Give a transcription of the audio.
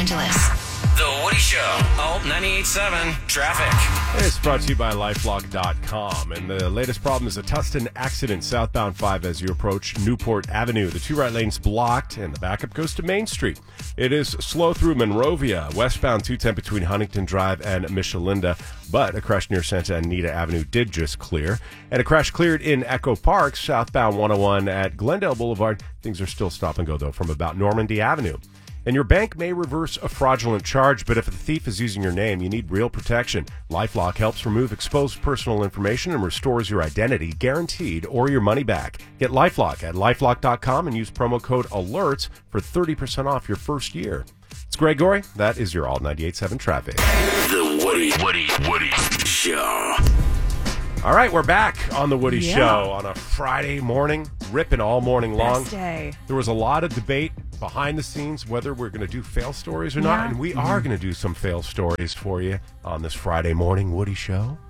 Angeles. The Woody Show, Alt 98.7 Traffic. It's brought to you by LifeLock.com. And the latest problem is a Tustin accident southbound 5 as you approach Newport Avenue. The two right lanes blocked, and the backup goes to Main Street. It is slow through Monrovia, westbound 210 between Huntington Drive and Michelinda. But a crash near Santa Anita Avenue did just clear. And a crash cleared in Echo Park, southbound 101 at Glendale Boulevard. Things are still stop and go, though, from about Normandy Avenue. And your bank may reverse a fraudulent charge, but if the thief is using your name, you need real protection. LifeLock helps remove exposed personal information and restores your identity, guaranteed, or your money back. Get LifeLock at LifeLock.com and use promo code ALERTS for 30% off your first year. It's Greg Gorey. That is your Alt 98.7 Traffic. The Woody Show. All right, we're back on The Woody Show on a Friday morning, ripping all morning long. Best day. There was a lot of debate behind the scenes whether we're going to do fail stories or not, and we are going to do some fail stories for you on this Friday morning Woody Show.